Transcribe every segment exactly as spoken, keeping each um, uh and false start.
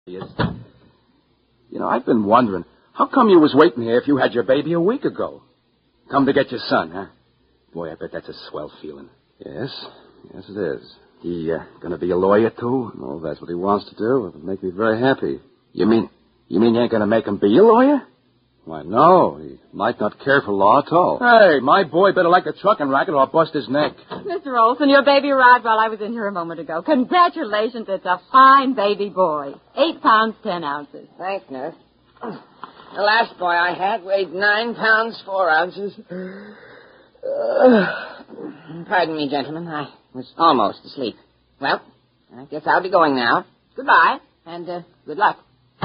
You know, I've been wondering, how come you was waiting here if you had your baby a week ago? Come to get your son, huh? Boy, I bet that's a swell feeling. Yes, yes it is. He uh, gonna be a lawyer, too? Oh, that's what he wants to do. It would make me very happy. You mean, you mean you ain't gonna make him be a lawyer? Why, no. He might not care for law at all. Hey, my boy better like a trucking racket or I'll bust his neck. Mister Olson, your baby arrived while I was in here a moment ago. Congratulations, it's a fine baby boy. Eight pounds, ten ounces. Thanks, nurse. The last boy I had weighed nine pounds, four ounces. Uh, pardon me, gentlemen. I was almost asleep. Well, I guess I'll be going now. Goodbye, and uh, good luck.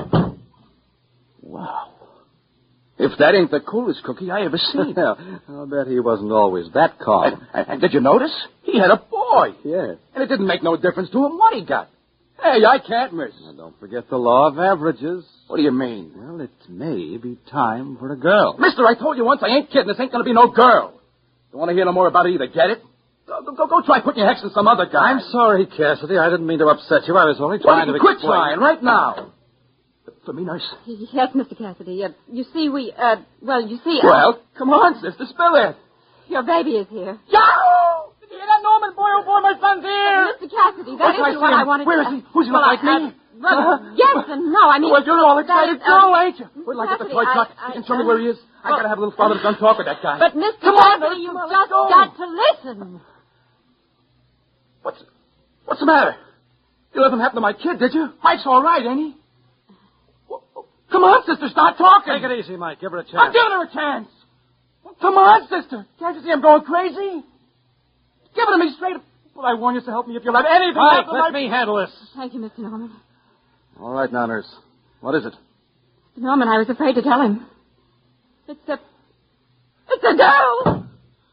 Wow. If that ain't the coolest cookie I ever seen. Yeah, I'll bet he wasn't always that calm. And, and did you notice? He had a boy. Yes. And it didn't make no difference to him what he got. Hey, I can't miss. Now, don't forget the law of averages. What do you mean? Well, it may be time for a girl. Mister, I told you once I ain't kidding. This ain't gonna be no girl. You want to hear no more about it either, get it? Go, go, go, go try putting your hex in some other guy. I'm sorry, Cassidy. I didn't mean to upset you. I was only trying well, to quit explain. trying right now. For me, nurse? Yes, Mister Cassidy. Uh, you see, we, uh, well, you see... Uh, well, come on, sister, spill it. Your baby is here. Yahoo! Did you hear that, Norman? Boy, oh, boy, my son's here. Uh, Mister Cassidy, that Where isn't what I wanted Where to... is he? Who's he well, look like I, me? Uh, well, uh, yes and no. I mean... Well, you're all excited, that, too, uh, ain't you? Wait till I get the Cassidy, toy truck. I- I- You can show me where he is. I well- gotta have a little father son talk with that guy. But, Mister Come on, Cassidy, Nurse, you've come on, just let's go. got to listen. What's... What's the matter? You let him happen to my kid, did you? Mike's all right, ain't he? Come on, sister, start talking. Take it easy, Mike. Give her a chance. I'm giving her a chance. Come on, sister. Can't you see I'm going crazy? Give it to me straight. Well, I warn you to help me if you let anything Mike, happen. let my... me handle this. Thank you, Mister Norman. All right now, nurse. What is it? Mister Norman, I was afraid to tell him. It's a... It's a girl!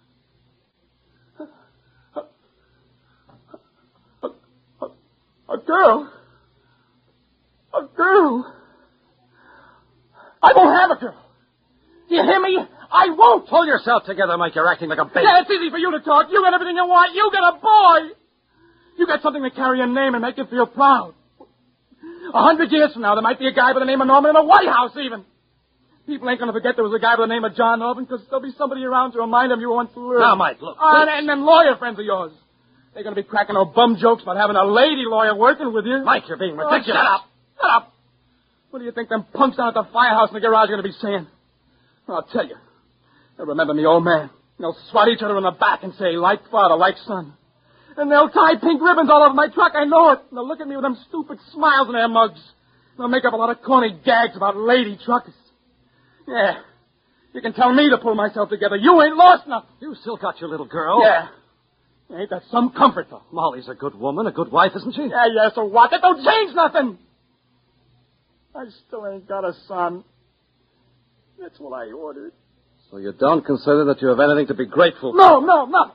A, a, a girl? A girl? I won't have a girl. Do you hear me? I won't. Pull yourself together, Mike. You're acting like a baby. Yeah, it's easy for you to talk. You got everything you want. You got a boy. You got something to carry a name and make you feel proud. A hundred years from now, there might be a guy by the name of Norman in the White House, even. People ain't going to forget there was a guy by the name of John Norman, because there'll be somebody around to remind them you once lived. Now, Mike, look. Uh, and, and them lawyer friends of yours. They're going to be cracking no bum jokes about having a lady lawyer working with you. Mike, you're being Oh, ridiculous. shut up. Shut up. What do you think them punks down at the firehouse in the garage are going to be saying? Well, I'll tell you. They'll remember me, old man. They'll swat each other in the back and say, like father, like son. And they'll tie pink ribbons all over my truck, I know it. And they'll look at me with them stupid smiles in their mugs. They'll make up a lot of corny gags about lady truckers. Yeah. You can tell me to pull myself together. You ain't lost nothing. You still got your little girl. Yeah. Ain't that some comfort, though? Molly's a good woman, a good wife, isn't she? Yeah, yeah, so what? That don't change nothing. I still ain't got a son. That's what I ordered. So you don't consider that you have anything to be grateful for? No, no, no.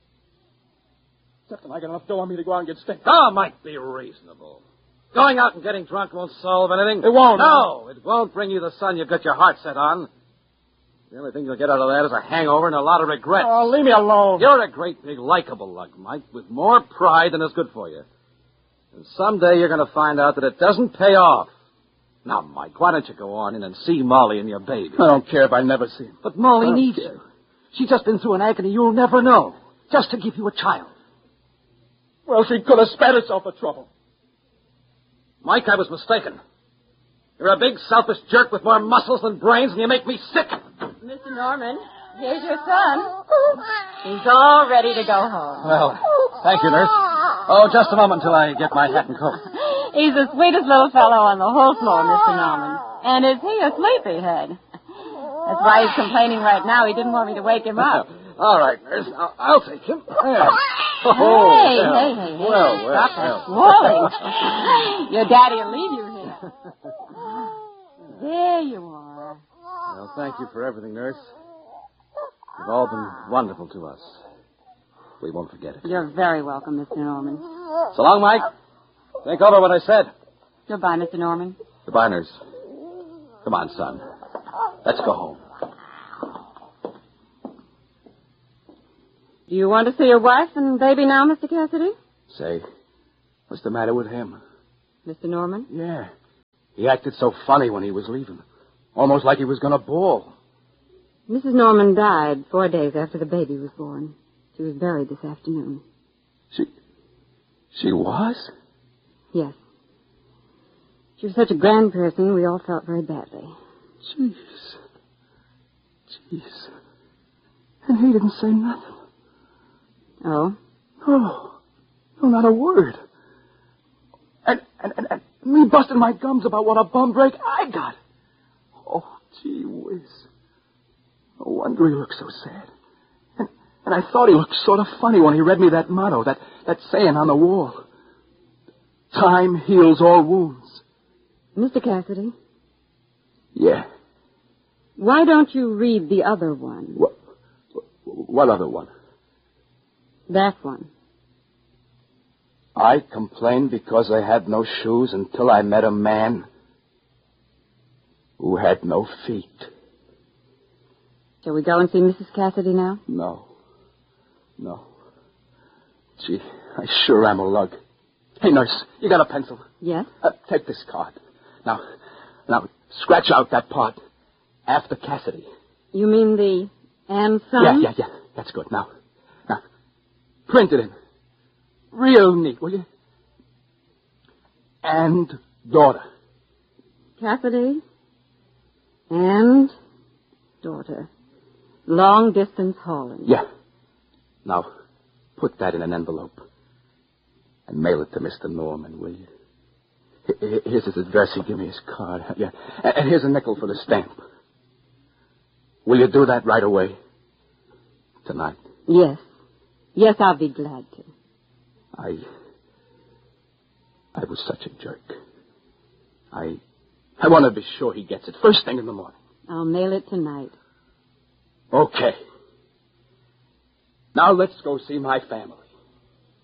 Except that I got enough dough on me to go out and get stick. Oh, Mike, be reasonable. Going out and getting drunk won't solve anything. It won't. No, it won't bring you the son you've got your heart set on. The only thing you'll get out of that is a hangover and a lot of regret. Oh, leave me alone. You're a great big likable lug, Mike, with more pride than is good for you. And someday you're going to find out that it doesn't pay off. Now, Mike, why don't you go on in and see Molly and your baby? I don't care if I never see him. But Molly I don't needs care. you. She's just been through an agony you'll never know. Just to give you a child. Well, she could have spared herself the trouble. Mike, I was mistaken. You're a big, selfish jerk with more muscles than brains, and you make me sick. Mister Norman, here's your son. He's all ready to go home. Well, thank you, nurse. Oh, just a moment until I get my hat and coat. He's the sweetest little fellow on the whole floor, Mister Norman. And is he a sleepyhead? That's why he's complaining right now. He didn't want me to wake him up. All right, nurse. I'll, I'll take him. There. Hey, well. hey, hey, hey. Well, well, Stop that well. swelling. Your daddy will leave you here. There you are. Well, thank you for everything, nurse. You've all been wonderful to us. We won't forget it. You're very welcome, Mister Norman. So long, Mike. Think over what I said. Goodbye, Mister Norman. Goodbye, nurse. Come on, son. Let's go home. Do you want to see your wife and baby now, Mister Cassidy? Say, what's the matter with him? Mister Norman? Yeah. He acted so funny when he was leaving. Almost like he was going to bawl. Missus Norman died four days after the baby was born. She was buried this afternoon. She... She was? Yes. She was such a grand person, we all felt very badly. Jeez. Jeez. And he didn't say nothing. Oh? Oh. No, not a word. And, and, and, and me busting my gums about what a bum break I got. Oh, gee whiz. No wonder he looked so sad. And, and I thought he looked sort of funny when he read me that motto, that, that saying on the wall. Time heals all wounds. Mister Cassidy? Yeah. Why don't you read the other one? What, what other one? That one. I complained because I had no shoes until I met a man who had no feet. Shall we go and see Missus Cassidy now? No. No. Gee, I sure am a lug. Hey, nurse, you got a pencil? Yes. Uh, take this card. Now, now, scratch out that part. After Cassidy. You mean the and son? Yeah, yeah, yeah. That's good. Now, now, print it in. Real neat, will you? And daughter. Cassidy and daughter. Long distance hauling. Yeah. Now, put that in an envelope. And mail it to Mister Norman, will you? H- Here's his address. He gave me his card. Yeah. And here's a nickel for the stamp. Will you do that right away? Tonight? Yes. Yes, I'll be glad to. I... I was such a jerk. I... I want to be sure he gets it first thing in the morning. I'll mail it tonight. Okay. Now let's go see my family.